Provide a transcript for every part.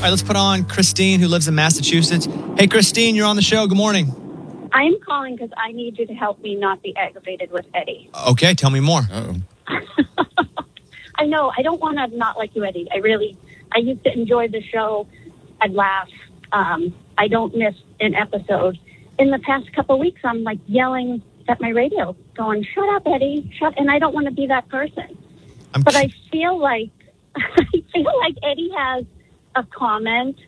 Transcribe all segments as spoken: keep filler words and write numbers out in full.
right, let's put on Christine, who lives in Massachusetts. Hey, Christine, you're on the show. Good morning. I'm calling because I need you to help me not be aggravated with Eddie. Okay, tell me more. Uh-oh. I know. I don't want to not like you, Eddie. I really, I used to enjoy the show. I'd laugh. Um, I don't miss an episode. In the past couple of weeks, I'm like yelling at my radio, going, shut up, Eddie, shut. And I don't want to be that person. I'm But I feel like, I feel like Eddie has a comment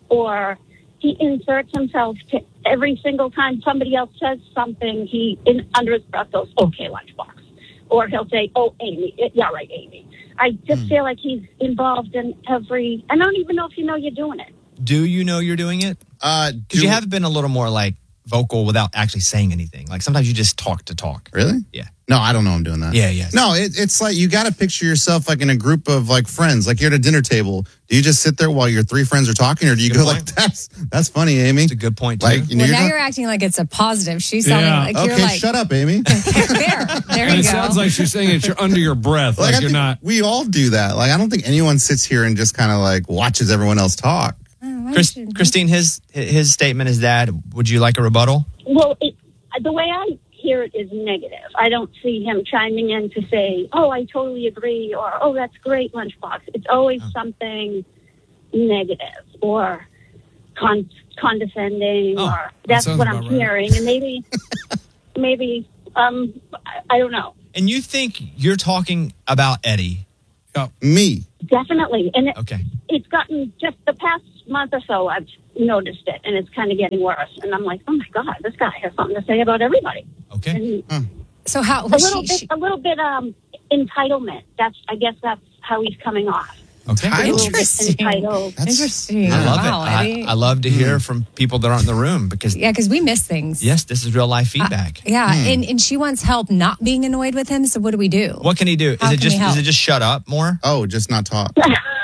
or he inserts himself to every single time somebody else says something, he, in, under his breath, goes, okay, Lunchbox. Or he'll say, oh, Amy. Yeah, right, Amy. I just mm. feel like he's involved in every... I don't even know if you know you're doing it. Do you know you're doing it? Uh, Because you have been a little more, like, vocal without actually saying anything. Like, sometimes you just talk to talk. Really? Yeah. No, I don't know I'm doing that. Yeah, yeah. No, it, it's like you got to picture yourself like in a group of like friends. Like you're at a dinner table. Do you just sit there while your three friends are talking, or do you Good go point. like, "That's that's funny, Amy"? It's a good point, too. Like, you know, Well, you're now not- you're acting like it's a positive. She's sounding Yeah. like okay, you're like, shut up, Amy. there, there And you it go. sounds like she's saying it you're under your breath, Like, like, I you're think not. we all do that. Like I don't think anyone sits here and just kind of like watches everyone else talk. Oh, why Chris, should- Christine, his his statement is that. Would you like a rebuttal? Well, it, the way I hear it is negative. I don't see him chiming in to say, oh, I totally agree, or, oh, that's great, Lunchbox. It's always Oh. something negative or con- condescending, Oh, or that's sounds what I'm about right. hearing. And maybe, maybe, um, I, I don't know. And you think you're talking about Eddie? Me. Definitely. And it, Okay. it's gotten just the past month or so, I've noticed it, and it's kind of getting worse. And I'm like, oh my God, this guy has something to say about everybody. Okay. And so how a was little she, bit, she- a little bit, um, entitlement. That's, I guess that's how he's coming off. Okay. I- A little bit Interesting. entitled. That's- Interesting. I love wow, it. I, Eddie. I love to hear from people that aren't in the room because, yeah, because we miss things. yes, this is real life feedback. Yeah, and, and she wants help not being annoyed with him. So what do we do? What can he do? How Is it can just we help? is it just shut up more? Oh, just not talk.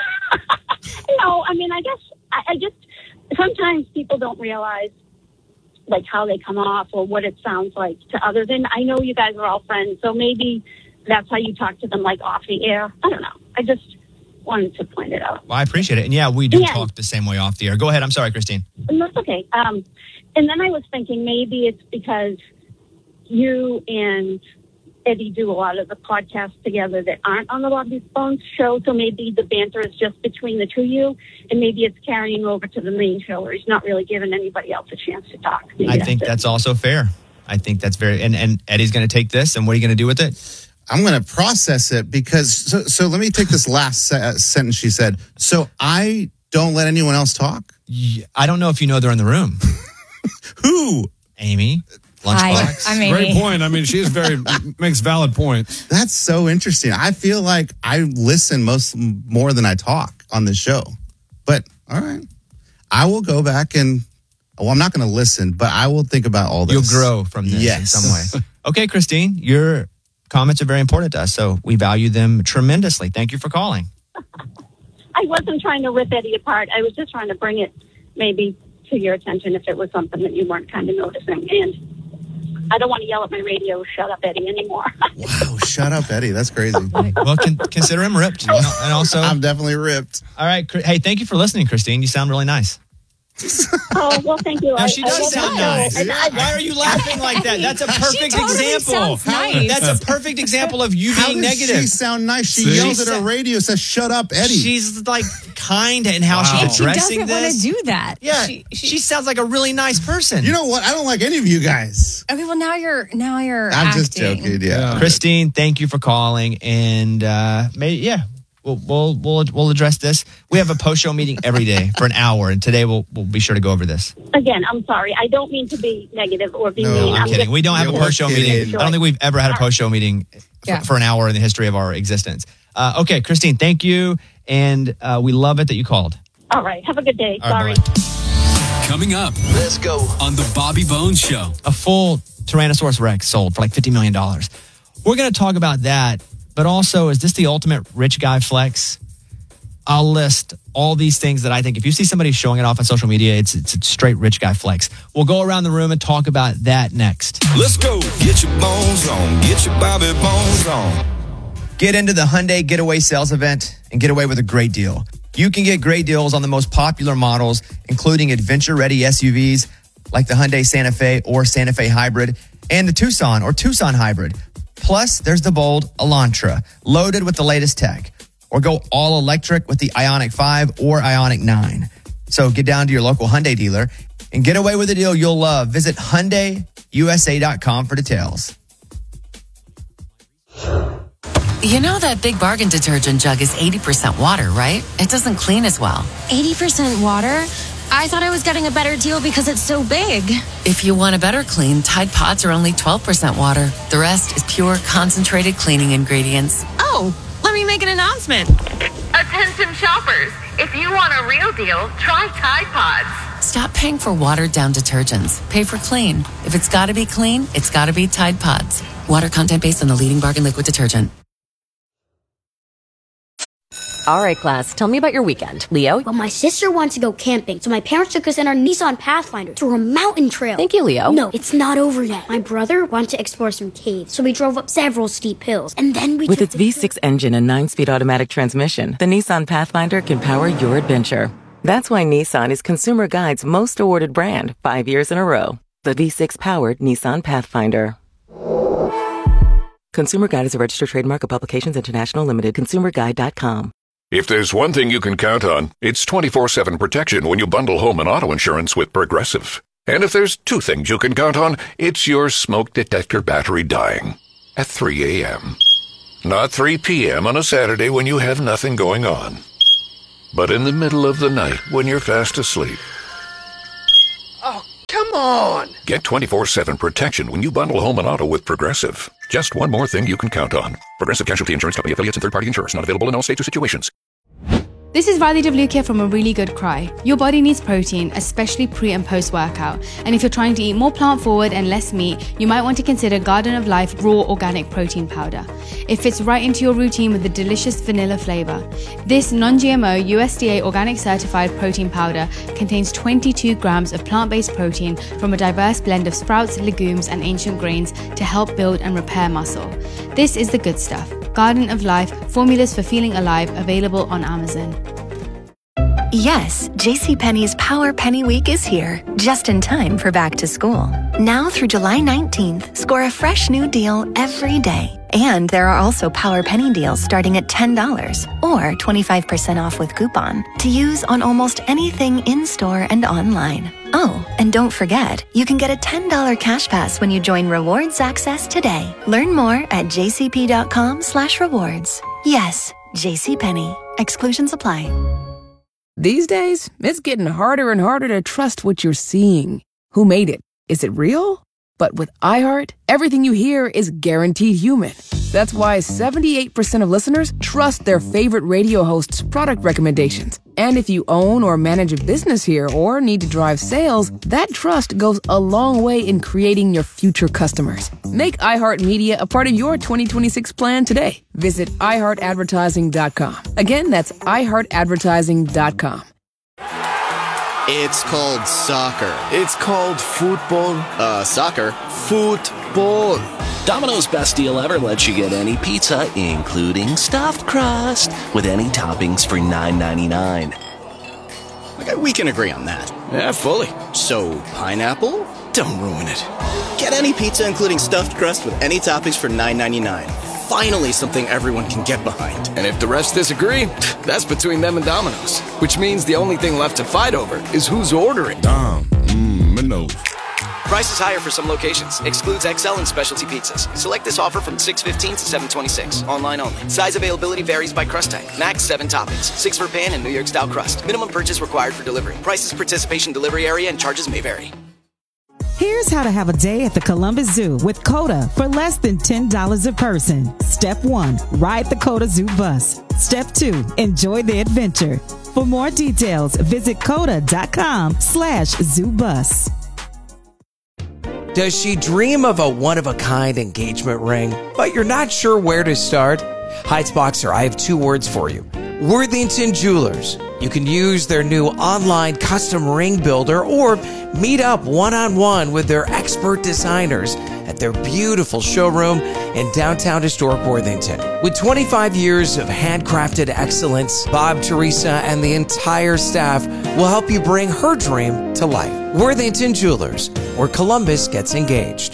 No, I mean, I guess I, I just sometimes people don't realize like how they come off or what it sounds like to others. And I know you guys are all friends, so maybe that's how you talk to them, like off the air. I don't know. I just wanted to point it out. Well, I appreciate it. And yeah, we do Yeah. talk the same way off the air. Go ahead. I'm sorry, Christine. And that's okay. Um, and then I was thinking maybe it's because you and Eddie do a lot of the podcasts together that aren't on the Bobby Bones show. So maybe the banter is just between the two of you, and maybe it's carrying over to the main show where he's not really giving anybody else a chance to talk. Maybe I think it. that's also fair. I think that's very, and, and Eddie's going to take this, and what are you going to do with it? I'm going to process it because, so, so let me take this last se- uh, sentence she said. So I don't let anyone else talk? Y- I don't know if you know they're in the room. Who? Amy, Hi, Lunchbox. I'm Amy. Great point. I mean, she's very, makes valid points. That's so interesting. I feel like I listen most more than I talk on this show. But all right, I will go back and, well, I'm not going to listen, but I will think about all this. You'll grow from this Yes. in some way. Okay, Christine, your comments are very important to us, so we value them tremendously. Thank you for calling. I wasn't trying to rip Eddie apart. I was just trying to bring it maybe to your attention if it was something that you weren't kind of noticing. And I don't want to yell at my radio, shut up, Eddie, anymore. Wow, shut up, Eddie. That's crazy. Well, con- consider him ripped. You know, and also, I'm definitely ripped. all right, Chri- hey, thank you for listening, Christine. You sound really nice. Oh, well, thank you. Now, I- she I does will sound try. nice. And I- Why are you laughing like that? That's a perfect totally example. sounds nice. That's a perfect example of you How being does negative. she sound nice? She See? yells She at her sa- radio, says, shut up, Eddie. She's like kind in how Wow. she's She addressing doesn't want this. to do that. yeah, She, she, she, sounds like a really nice person. You know what? I don't like any of you guys. okay, well now you're now you're. I'm acting. just joking. Yeah. Yeah. Christine, thank you for calling, and uh, may, yeah, we'll, we'll we'll we'll address this. We have a post show meeting every day for an hour, and today we'll we'll be sure to go over this. Again, I'm sorry. I don't mean to be negative or be No, mean. I'm kidding. just- We don't have a You're post show kidding. meeting. I don't think we've ever had a post show meeting f- Yeah. for an hour in the history of our existence. Uh, okay, Christine, thank you, and uh, we love it that you called. All right. Have a good day. All right, Sorry. bye-bye. Coming up Let's go. on the Bobby Bones Show. A full Tyrannosaurus Rex sold for like fifty million dollars. We're going to talk about that, but also, is this the ultimate rich guy flex? I'll list all these things that I think if you see somebody showing it off on social media, it's, it's a straight rich guy flex. We'll go around the room and talk about that next. Let's go. Get your bones on. Get your Bobby Bones on. Get into the Hyundai Getaway Sales Event and get away with a great deal. You can get great deals on the most popular models, including adventure-ready S U Vs like the Hyundai Santa Fe or Santa Fe Hybrid and the Tucson or Tucson Hybrid. Plus, there's the bold Elantra, loaded with the latest tech. Or go all electric with the Ioniq five or Ioniq nine. So get down to your local Hyundai dealer and get away with a deal you'll love. Visit Hyundai U S A dot com for details. You know that Big Bargain detergent jug is eighty percent water, right? It doesn't clean as well. eighty percent water? I thought I was getting a better deal because it's so big. If you want a better clean, Tide Pods are only twelve percent water. The rest is pure, concentrated cleaning ingredients. Oh, let me make an announcement. Attention shoppers, if you want a real deal, try Tide Pods. Stop paying for watered-down detergents. Pay for clean. If it's got to be clean, it's got to be Tide Pods. Water content based on the leading bargain liquid detergent. All right, class, tell me about your weekend. Leo? Well, my sister wants to go camping, so my parents took us in our Nissan Pathfinder through a mountain trail. Thank you, Leo. No, it's not over yet. My brother wants to explore some caves, so we drove up several steep hills, and then we With its V six engine and nine-speed automatic transmission, the Nissan Pathfinder can power your adventure. That's why Nissan is Consumer Guide's most awarded brand five years in a row. The V six-powered Nissan Pathfinder. Consumer Guide is a registered trademark of Publications International Limited. consumer guide dot com. If there's one thing you can count on, it's twenty-four seven protection when you bundle home and auto insurance with Progressive. And if there's two things you can count on, it's your smoke detector battery dying at three a.m. Not three p.m. on a Saturday when you have nothing going on, but in the middle of the night when you're fast asleep. Oh, come on! Get twenty-four seven protection when you bundle home and auto with Progressive. Just one more thing you can count on. Progressive Casualty Insurance Company affiliates and third-party insurers. Not available in all states or situations. This is Radhi Devlukia from A Really Good Cry. Your body needs protein, especially pre and post-workout. And if you're trying to eat more plant-forward and less meat, you might want to consider Garden of Life Raw Organic Protein Powder. It fits right into your routine with a delicious vanilla flavor. This non-G M O U S D A organic certified protein powder contains twenty-two grams of plant-based protein from a diverse blend of sprouts, legumes, and ancient grains to help build and repair muscle. This is the good stuff. Garden of Life, formulas for feeling alive, available on Amazon. Yes, JCPenney's Power Penny Week is here, just in time for back to school. Now through July nineteenth, score a fresh new deal every day. And there are also Power Penny deals starting at ten dollars or twenty-five percent off with coupon to use on almost anything in-store and online. Oh, and don't forget, you can get a ten dollars cash pass when you join Rewards Access today. Learn more at jcp.com slash rewards. Yes, JCPenney. Exclusions apply. These days, it's getting harder and harder to trust what you're seeing. Who made it? Is it real? But with iHeart, everything you hear is guaranteed human. That's why seventy-eight percent of listeners trust their favorite radio host's product recommendations. And if you own or manage a business here or need to drive sales, that trust goes a long way in creating your future customers. Make iHeartMedia a part of your twenty twenty-six plan today. Visit i heart advertising dot com. Again, that's i heart advertising dot com. It's called soccer. It's called football. Uh, soccer. Football. Domino's best deal ever lets you get any pizza, including stuffed crust, with any toppings for nine ninety-nine. Okay, we can agree on that. Yeah, fully. So, pineapple? Don't ruin it. Get any pizza, including stuffed crust, with any toppings for nine ninety-nine. Finally, something everyone can get behind. And if the rest disagree, that's between them and Domino's. Which means the only thing left to fight over is who's ordering. Dom, mmm, Minos. Price is higher for some locations. Excludes X L and specialty pizzas. Select this offer from six fifteen to seven twenty-six. Online only. Size availability varies by crust type. Max seven toppings. Six for pan and New York style crust. Minimum purchase required for delivery. Prices, participation, delivery area, and charges may vary. Here's how to have a day at the Columbus Zoo with COTA for less than ten dollars a person. Step one, ride the COTA Zoo bus. Step two, enjoy the adventure. For more details, visit COTA.com slash zoo bus. Does she dream of a one-of-a-kind engagement ring, but you're not sure where to start? Heights Boxer, I have two words for you. Worthington Jewelers. You can use their new online custom ring builder or meet up one-on-one with their expert designers at their beautiful showroom in downtown historic Worthington. With twenty-five years of handcrafted excellence, Bob, Teresa, and the entire staff will help you bring her dream to life. Worthington Jewelers, where Columbus gets engaged.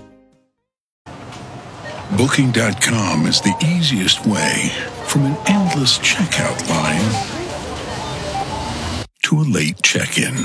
Booking dot com is the easiest way from an endless checkout line to a late check-in.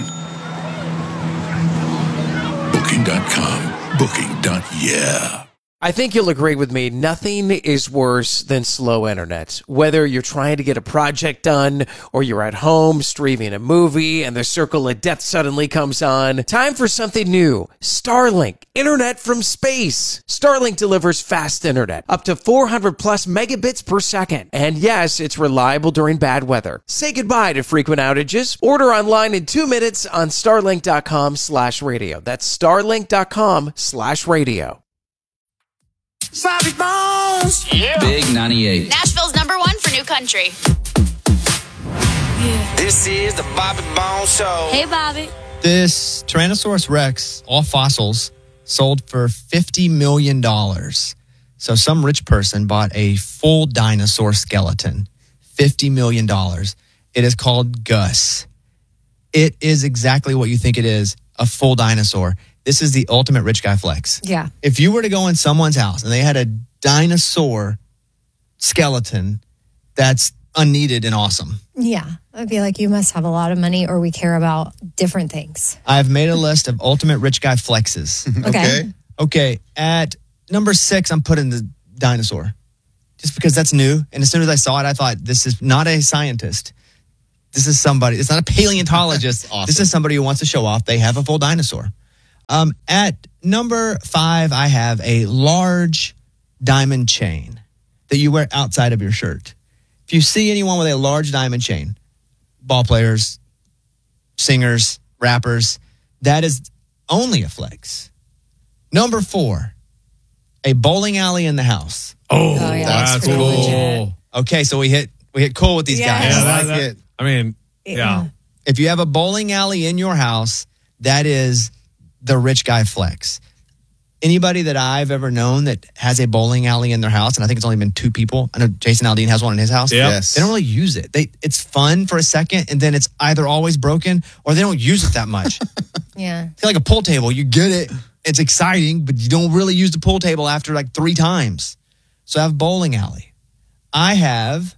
Booking dot com. Booking. Yeah. I think you'll agree with me, nothing is worse than slow internet. Whether you're trying to get a project done or you're at home streaming a movie and the circle of death suddenly comes on, time for something new. Starlink, internet from space. Starlink delivers fast internet, up to four hundred plus megabits per second. And yes, it's reliable during bad weather. Say goodbye to frequent outages. Order online in two minutes on starlink.com slash radio. That's starlink.com slash radio. Bobby Bones. Yeah. Big ninety-eight. Nashville's number one for new country. Yeah. This is the Bobby Bones Show. Hey, Bobby. This Tyrannosaurus Rex, all fossils, sold for fifty million dollars. So some rich person bought a full dinosaur skeleton, fifty million dollars. It is called Gus. It is exactly what you think it is, a full dinosaur. This is the ultimate rich guy flex. Yeah. If you were to go in someone's house and they had a dinosaur skeleton, that's unneeded and awesome. Yeah. I'd be like, you must have a lot of money or we care about different things. I've made a list of ultimate rich guy flexes. Okay. Okay. At number six, I'm putting the dinosaur. Just because that's new. And as soon as I saw it, I thought, this is not a scientist. This is somebody, it's not a paleontologist. Awesome. This is somebody who wants to show off they have a full dinosaur. Um, at number five, I have a large diamond chain that you wear outside of your shirt. If you see anyone with a large diamond chain, ball players, singers, rappers, that is only a flex. Number four, a bowling alley in the house. Oh, Oh, yeah, that's that's pretty cool. legit. Okay, so we hit we hit cool with these Yeah. guys. Yeah, I that- like that- it. I mean, yeah. If you have a bowling alley in your house, that is the rich guy flex. Anybody that I've ever known that has a bowling alley in their house, and I think it's only been two people. I know Jason Aldean has one in his house. Yep. Yes. They don't really use it. They It's fun for a second, and then it's either always broken or they don't use it that much. Yeah. It's like a pool table. You get it. It's exciting, but you don't really use the pool table after like three times. So I have bowling alley. I have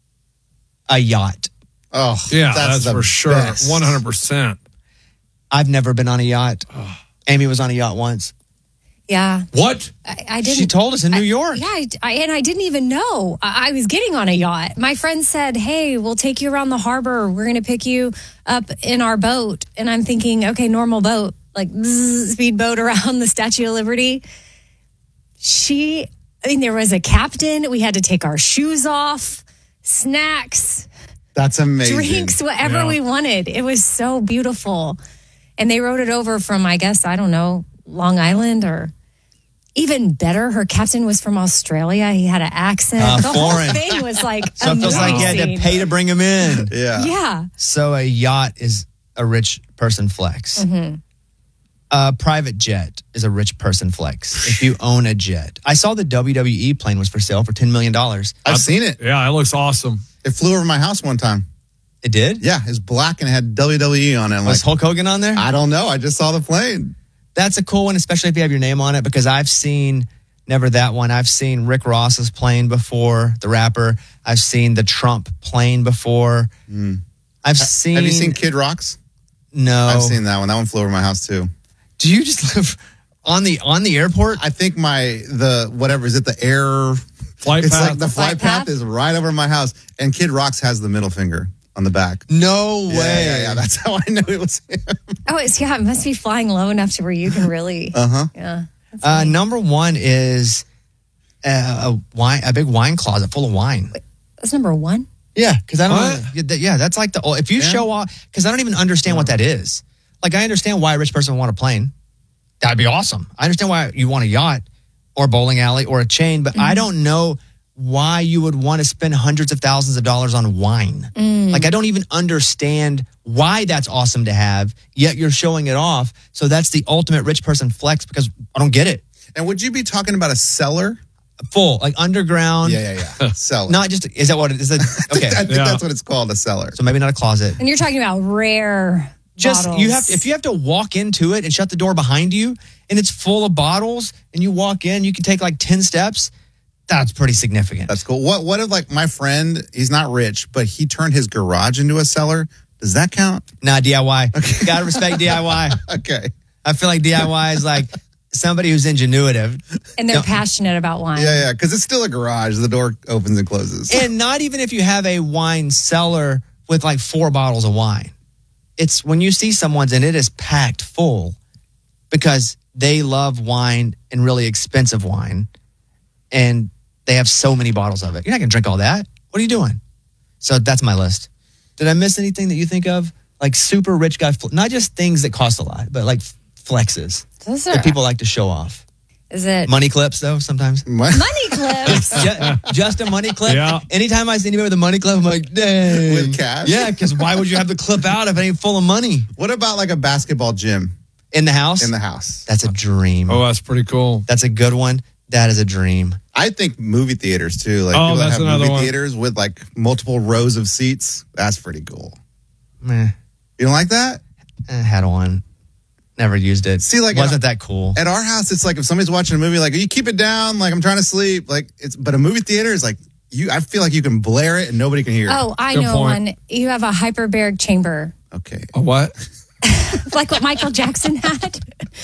a yacht. Oh, Yeah, that's, that's, the for sure. best. one hundred percent. I've never been on a yacht. Amy was on a yacht once. Yeah. What? I, I didn't. She told us in New York. Yeah, I, I, and I didn't even know I, I was getting on a yacht. My friend said, "Hey, we'll take you around the harbor. We're going to pick you up in our boat." And I'm thinking, okay, normal boat, like zzz, speedboat around the Statue of Liberty. She, I mean, there was a captain. We had to take our shoes off, snacks, That's amazing. drinks, whatever Yeah. we wanted. It was so beautiful. And they rode it over from, I guess, I don't know, Long Island or even better. Her captain was from Australia. He had an accent. Uh, the foreign. whole thing was like So it feels like you had to amazing. pay to bring him in. Yeah. Yeah. So a yacht is a rich person flex. Mm-hmm. A private jet is a rich person flex. If you own a jet. I saw the W W E plane was for sale for ten million dollars. I've seen it. Yeah, it looks awesome. It flew over my house one time. It did? Yeah, it's black and it had W W E on it. I'm Was like, Hulk Hogan on there? I don't know. I just saw the plane. That's a cool one, especially if you have your name on it, because I've seen, never that one, I've seen Rick Ross's plane before, the rapper. I've seen the Trump plane before. Mm. I've Ha- seen... Have you seen Kid Rock's? No. I've seen that one. That one flew over my house too. Do you just live on the on the airport? I think my, the, whatever, is it the air? Flight It's path. like the flight, Flight path? path? is right over my house. And Kid Rock's has the middle finger on the back. No way. Yeah, yeah, yeah. That's how I knew it was him. Oh, it's, yeah, it must be flying low enough to where you can really. Uh-huh. Yeah. That's Uh, neat. number one is uh, a wine, a big wine closet full of wine. That's number one. Yeah, because I don't. What? know- Yeah, that's like the. If you Yeah. show off, because I don't even understand what that is. Like I understand why a rich person would want a plane. That'd be awesome. I understand why you want a yacht or a bowling alley or a chain, but I don't know why you would want to spend hundreds of thousands of dollars on wine. Mm. Like, I don't even understand why that's awesome to have, yet you're showing it off. So that's the ultimate rich person flex because I don't get it. And would you be talking about a cellar? Full, like underground. Yeah, yeah, yeah. Cellar. Not just, is that what it is? That, okay. I think Yeah. that's what it's called, a cellar. So maybe not a closet. And you're talking about rare Just bottles. you have to, if you have to walk into it and shut the door behind you and it's full of bottles and you walk in, you can take like ten steps. That's pretty significant. That's cool. What What if like my friend, he's not rich, but he turned his garage into a cellar? Does that count? Nah, D I Y. Okay. Gotta respect D I Y. Okay. I feel like D I Y is like somebody who's ingenuitive. And they're No. passionate about wine. Yeah, yeah, because it's still a garage. The door opens and closes. And not even if you have a wine cellar with like four bottles of wine. It's when you see someone's and it is packed full because they love wine and really expensive wine. And they have so many bottles of it. You're not going to drink all that. What are you doing? So that's my list. Did I miss anything that you think of? Like super rich guy, fl- not just things that cost a lot, but like flexes Those that are, people like to show off. is it Money clips, though, sometimes. money clips? Ju- just a money clip. Yeah. Anytime I see anybody with a money clip, I'm like, dang. With cash? Yeah, because why would you have the clip out if it ain't full of money? What about like a basketball gym In the house? in the house? That's a dream. Oh, that's pretty cool. That's a good one. That is a dream. I think movie theaters too. Like Oh, people that that's have another movie one. theaters with like multiple rows of seats. That's pretty cool. Meh. You don't like that? I had one. Never used it. See, like, wasn't that cool. At our house, it's like if somebody's watching a movie, like you keep it down, like I'm trying to sleep. Like it's, but a movie theater is like you. I feel like you can blare it and nobody can hear it. Oh, I Good know point. one. You have a hyperbaric chamber, Okay. A what? like what Michael Jackson had.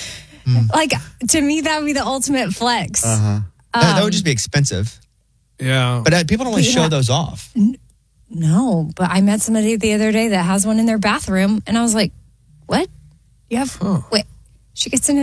Like, to me, that would be the ultimate flex. Uh huh. that, that would just be expensive. Yeah. But uh, people don't want to But show yeah. those off. No, but I met somebody the other day that has one in their bathroom, and I was like, what? You have, wait, she gets in